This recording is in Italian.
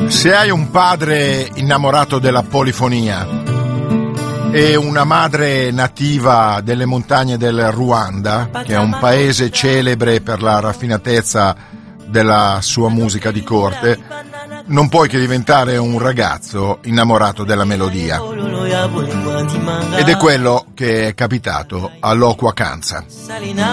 Se hai un padre innamorato della polifonia e una madre nativa delle montagne del Ruanda, che è un paese celebre per la raffinatezza della sua musica di corte, non puoi che diventare un ragazzo innamorato della melodia. Ed è quello che è capitato a Lokwa Kanza.